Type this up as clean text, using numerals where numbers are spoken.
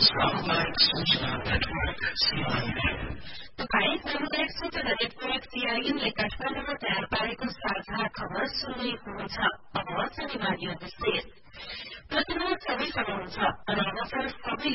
सामुदायिक सूचना network CIN। तपाईँ सामुदायिक सूचना नेटवर्क CIN ले काठमाडौँमा तयार पारेको साझा खबर सुन्दै हुनुहुन्छ। अब शनिबार विशेष प्रतिरोध सबैसँग हुन्छ अनि अवसर सबैले